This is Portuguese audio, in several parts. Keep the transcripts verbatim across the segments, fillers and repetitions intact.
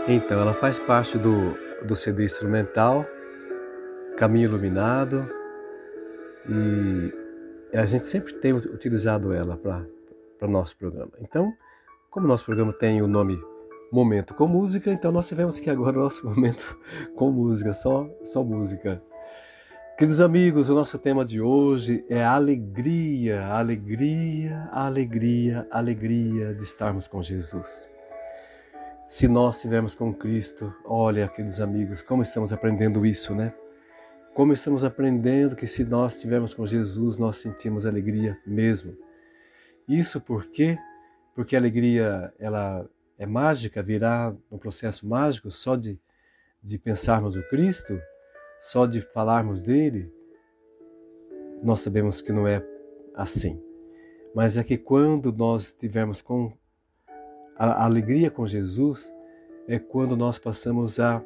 Então, ela faz parte do, do C D instrumental Caminho Iluminado e a gente sempre tem utilizado ela para o nosso programa. Então, como o nosso programa tem o nome Momento com Música, então nós tivemos aqui agora o nosso Momento com Música, só, só música. Queridos amigos, o nosso tema de hoje é a alegria, a alegria, a alegria, a alegria de estarmos com Jesus. Se nós estivermos com Cristo, olha, queridos amigos, como estamos aprendendo isso, né? Como estamos aprendendo que se nós estivermos com Jesus, nós sentimos alegria mesmo. Isso por quê? Porque a alegria, ela é mágica, virá um processo mágico só de, de pensarmos no Cristo, só de falarmos dele. Nós sabemos que não é assim. Mas é que quando nós estivermos com a alegria com Jesus, é quando nós passamos a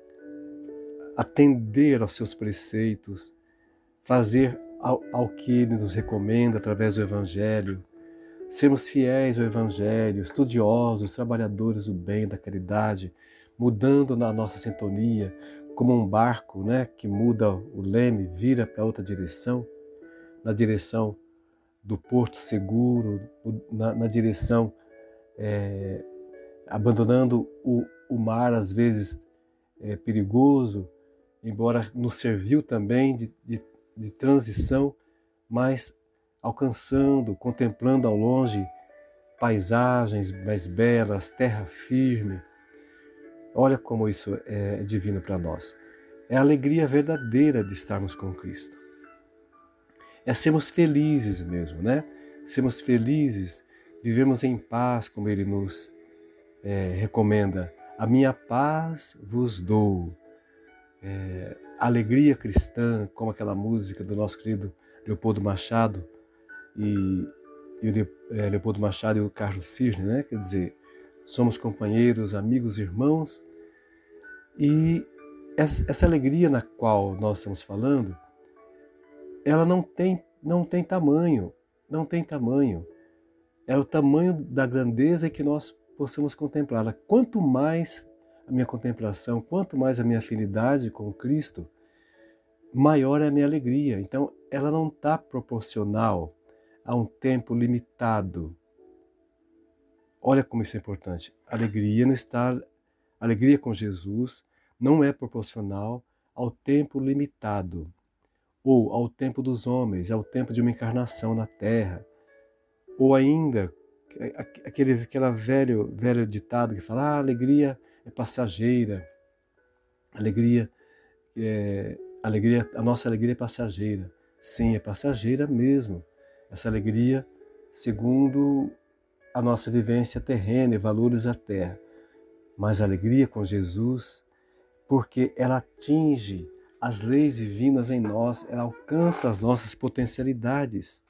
atender aos seus preceitos, fazer ao, ao que Ele nos recomenda através do Evangelho, sermos fiéis ao Evangelho, estudiosos, trabalhadores do bem, da caridade, mudando na nossa sintonia, como um barco, né, que muda o leme, vira para outra direção, na direção do porto seguro, na, na direção, é, abandonando o, o mar, às vezes é, perigoso, embora nos serviu também de, de, de transição, mas alcançando, contemplando ao longe paisagens mais belas, terra firme. Olha como isso é divino para nós. É a alegria verdadeira de estarmos com Cristo. É sermos felizes mesmo, né? Sermos felizes, vivemos em paz, como Ele nos é, recomenda. A minha paz vos dou. É, alegria cristã, como aquela música do nosso querido Leopoldo Machado, e, e o é, Leopoldo Machado e o Carlos Cirne, né? Quer dizer, somos companheiros, amigos, irmãos, e essa, essa alegria na qual nós estamos falando, ela não tem, não tem tamanho, não tem tamanho. É o tamanho da grandeza que nós possamos contemplá-la. Quanto mais a minha contemplação, quanto mais a minha afinidade com Cristo, maior é a minha alegria. Então, ela não está proporcional a um tempo limitado. Olha como isso é importante. A alegria não está, a alegria com Jesus não é proporcional ao tempo limitado, ou ao tempo dos homens, ao tempo de uma encarnação na Terra, ou ainda aquele, aquele velho, velho ditado que fala, ah, a alegria é passageira, a alegria, é, alegria, a nossa alegria é passageira. Sim, é passageira mesmo. Essa alegria segundo a nossa vivência terrena e valores da terra. Mas a alegria com Jesus, porque ela atinge as leis divinas em nós, ela alcança as nossas potencialidades.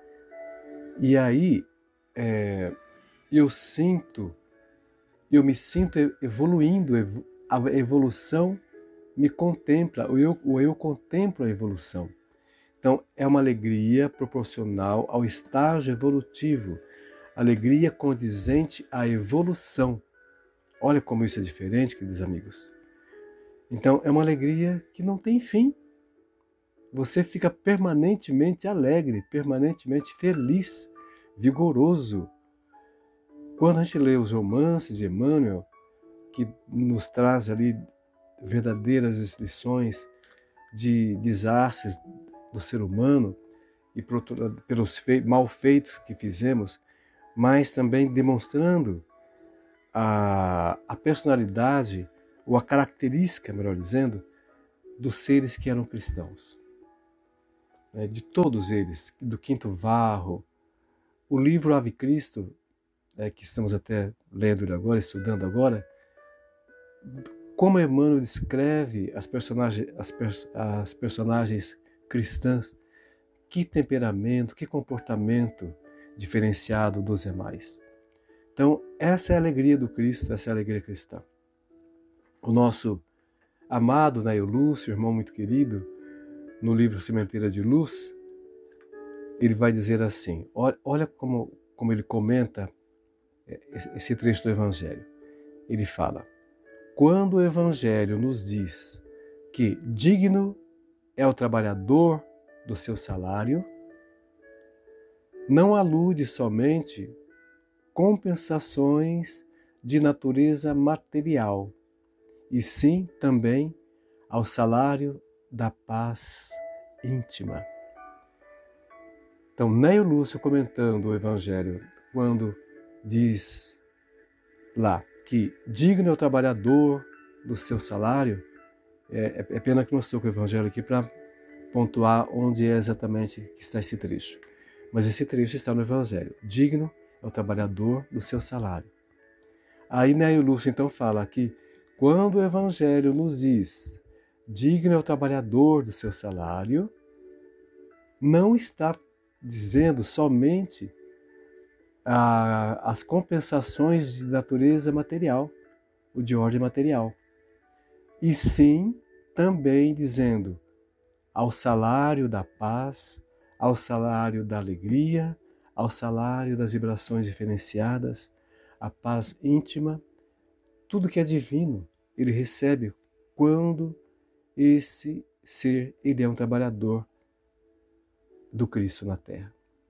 E aí é, eu sinto, eu me sinto evoluindo, a evolução me contempla, o eu, o eu contempla a evolução. Então, é uma alegria proporcional ao estágio evolutivo, alegria condizente à evolução. Olha como isso é diferente, queridos amigos. Então, é uma alegria que não tem fim. Você fica permanentemente alegre, permanentemente feliz, vigoroso. Quando a gente lê os romances de Emmanuel, que nos traz ali verdadeiras lições de desastres do ser humano e pelos malfeitos que fizemos, mas também demonstrando a, a personalidade, ou a característica, melhor dizendo, dos seres que eram cristãos. De todos eles, do Quinto Varro, o livro Ave Cristo, é, que estamos até lendo agora, estudando agora, como Emmanuel descreve as personagens, as, as personagens cristãs, que temperamento, que comportamento diferenciado dos demais. Então, essa é a alegria do Cristo, essa é a alegria cristã. O nosso amado Nail Lúcio, irmão muito querido, no livro Sementeira de Luz, ele vai dizer assim, olha, olha como, como ele comenta esse trecho do Evangelho. Ele fala, quando o Evangelho nos diz que digno é o trabalhador do seu salário, não alude somente compensações de natureza material, e sim também ao salário da paz íntima. Então, Neio Lúcio, comentando o Evangelho, quando diz lá que digno é o trabalhador do seu salário, é, é pena que não estou com o Evangelho aqui para pontuar onde é exatamente que está esse trecho. Mas esse trecho está no Evangelho. Digno é o trabalhador do seu salário. Aí Neio Lúcio então fala que quando o Evangelho nos diz digno é o trabalhador do seu salário, não está dizendo somente a, as compensações de natureza material, ou de ordem material, e sim também dizendo ao salário da paz, ao salário da alegria, ao salário das vibrações diferenciadas, a paz íntima, tudo que é divino, ele recebe quando esse ser ele é um trabalhador do Cristo na Terra,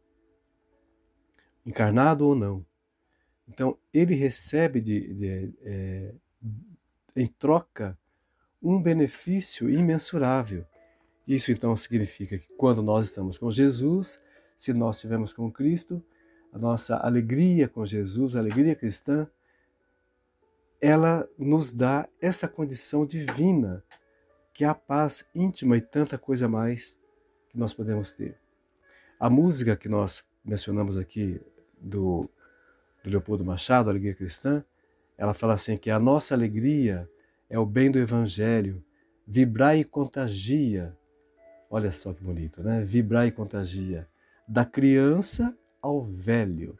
encarnado ou não. Então, ele recebe de, de, é, em troca um benefício imensurável. Isso então significa que quando nós estamos com Jesus, se nós estivermos com Cristo, a nossa alegria com Jesus, a alegria cristã, ela nos dá essa condição divina, que é a paz íntima e tanta coisa mais que nós podemos ter. A música que nós mencionamos aqui do, do Leopoldo Machado, Alegria Cristã, ela fala assim que a nossa alegria é o bem do Evangelho, vibrar e contagia. Olha só que bonito, né? Vibrar e contagia. Da criança ao velho.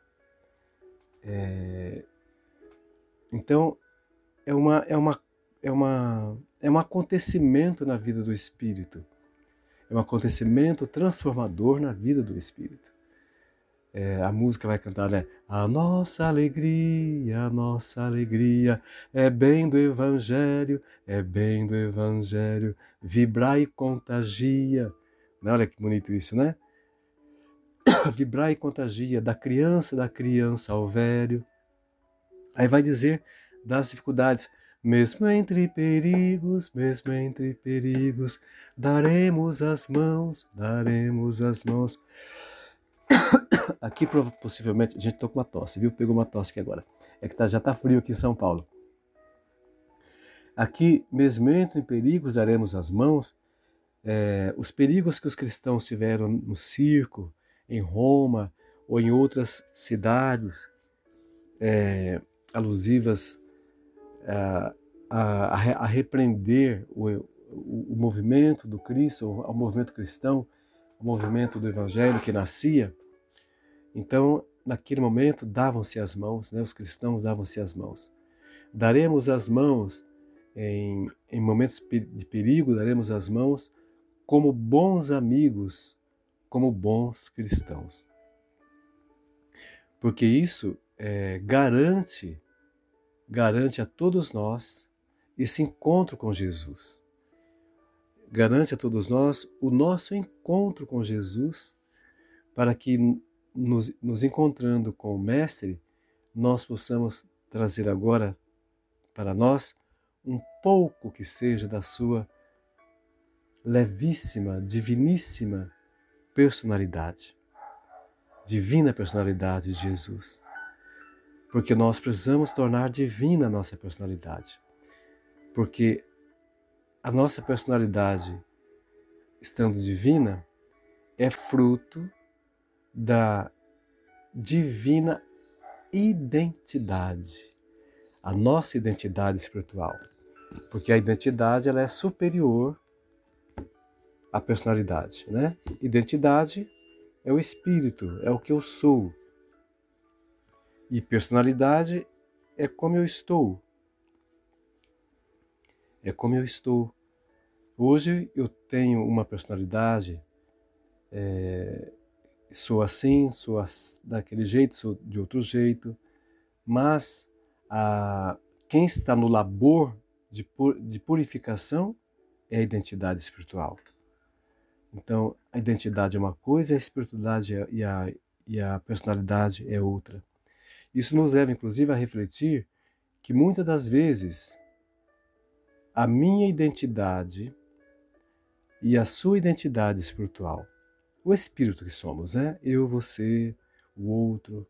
É... Então, é, uma, é, uma, é, uma, é um acontecimento na vida do Espírito. É um acontecimento transformador na vida do Espírito. É, a música vai cantar, né? A nossa alegria, a nossa alegria é bem do Evangelho, é bem do Evangelho, vibrar e contagia. Olha que bonito isso, né? Vibrar e contagia, da criança, da criança ao velho. Aí vai dizer das dificuldades. Mesmo entre perigos, mesmo entre perigos, daremos as mãos, daremos as mãos. Aqui possivelmente, a gente tô com uma tosse, viu? Pegou uma tosse aqui agora. É que tá, já tá frio aqui em São Paulo. Aqui, mesmo entre perigos, daremos as mãos. É, os perigos que os cristãos tiveram no circo, em Roma ou em outras cidades é, alusivas a, a, a repreender o, o, o movimento do Cristo, o, o movimento cristão, o movimento do Evangelho que nascia. Então, naquele momento, davam-se as mãos, né? Os cristãos davam-se as mãos. Daremos as mãos em, em momentos de perigo, daremos as mãos como bons amigos, como bons cristãos. Porque isso é, garante, garante a todos nós esse encontro com Jesus. Garante a todos nós o nosso encontro com Jesus, para que nos, nos encontrando com o Mestre, nós possamos trazer agora para nós um pouco que seja da sua levíssima, diviníssima personalidade, divina personalidade de Jesus. Porque nós precisamos tornar divina a nossa personalidade. Porque a nossa personalidade, estando divina, é fruto da divina identidade, a nossa identidade espiritual. Porque a identidade ela é superior à personalidade, né? Identidade é o espírito, é o que eu sou. E personalidade é como eu estou. É como eu estou. Hoje eu tenho uma personalidade, é, sou assim, sou daquele jeito, sou de outro jeito, mas a, quem está no labor de, pur, de purificação é a identidade espiritual. Então, a identidade é uma coisa, a espiritualidade é, e, a, e a personalidade é outra. Isso nos leva, inclusive, a refletir que muitas das vezes a minha identidade e a sua identidade espiritual, o espírito que somos, né? Eu, você, o outro.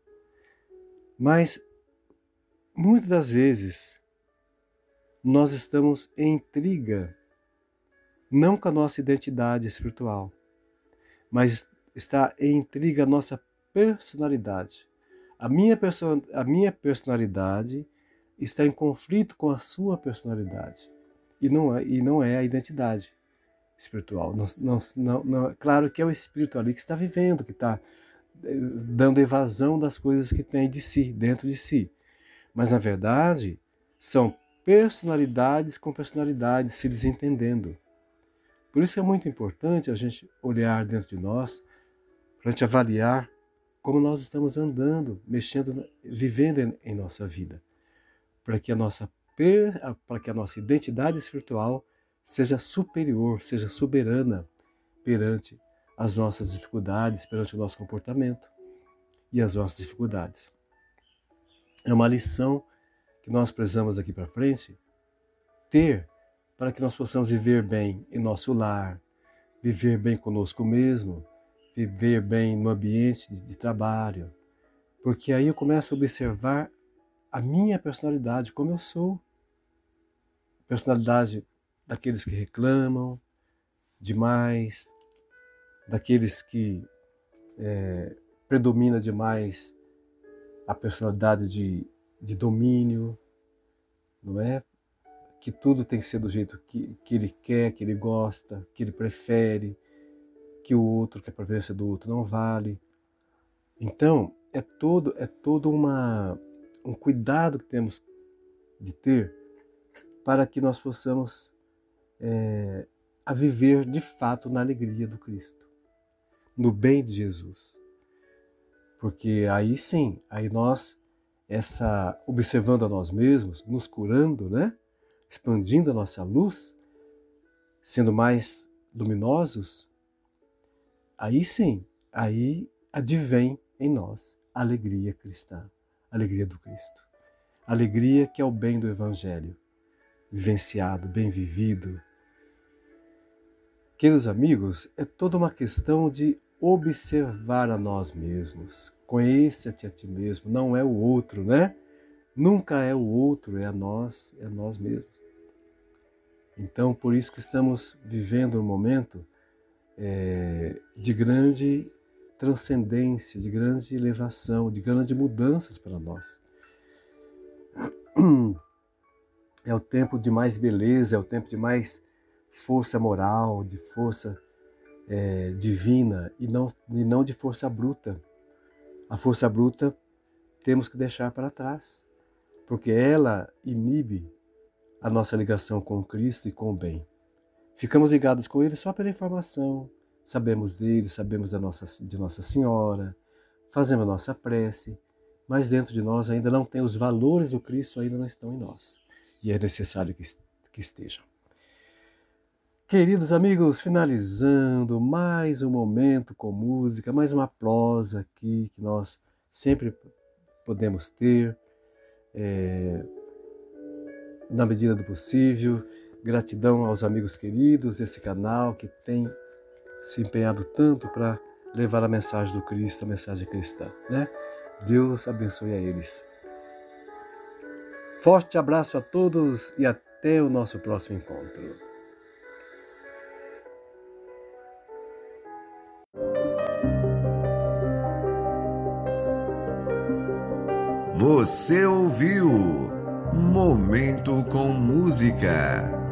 Mas muitas das vezes nós estamos em intriga, não com a nossa identidade espiritual, mas está em intriga a nossa personalidade. A minha, perso a minha personalidade está em conflito com a sua personalidade. E não é, e não é a identidade espiritual. Não, não, não, não, claro que é o espírito ali que está vivendo, que está dando evasão das coisas que tem de si, dentro de si. Mas, na verdade, são personalidades com personalidades se desentendendo. Por isso é muito importante a gente olhar dentro de nós, para a gente avaliar como nós estamos andando, mexendo, vivendo em, em nossa vida, para que a nossa para que a nossa identidade espiritual seja superior, seja soberana perante as nossas dificuldades, perante o nosso comportamento e as nossas dificuldades. É uma lição que nós precisamos daqui para frente ter para que nós possamos viver bem em nosso lar, viver bem conosco mesmo, viver bem no ambiente de, de trabalho, porque aí eu começo a observar a minha personalidade, como eu sou. Personalidade daqueles que reclamam demais, daqueles que é, predomina demais a personalidade de, de domínio, não é? Que tudo tem que ser do jeito que, que ele quer, que ele gosta, que ele prefere, que o outro, que a preferência do outro não vale. Então, é todo, é todo uma, um cuidado que temos de ter para que nós possamos é, a viver de fato na alegria do Cristo, no bem de Jesus. Porque aí sim, aí nós, essa, observando a nós mesmos, nos curando, né? Expandindo a nossa luz, sendo mais luminosos, aí sim, aí advém em nós a alegria cristã, a alegria do Cristo. A alegria que é o bem do Evangelho, vivenciado, bem vivido. Queridos amigos, é toda uma questão de observar a nós mesmos. Conheça-te a ti mesmo, não é o outro, né? Nunca é o outro, é a nós, é a nós mesmos. Então, por isso que estamos vivendo um momento é, de grande transcendência, de grande elevação, de grandes mudanças para nós. É o tempo de mais beleza, é o tempo de mais força moral, de força é, divina e não, e não de força bruta. A força bruta temos que deixar para trás, porque ela inibe a nossa ligação com Cristo e com o bem. Ficamos ligados com Ele só pela informação, sabemos dele, sabemos da nossa, de Nossa Senhora, fazemos a nossa prece, mas dentro de nós ainda não tem os valores do Cristo, ainda não estão em nós. E é necessário que, que estejam. Queridos amigos, finalizando mais um momento com música, mais uma prosa aqui que nós sempre podemos ter, é, na medida do possível. Gratidão aos amigos queridos desse canal que tem se empenhado tanto para levar a mensagem do Cristo, a mensagem cristã, né? Deus abençoe a eles. Forte abraço a todos e até o nosso próximo encontro. Você ouviu Momento com Música.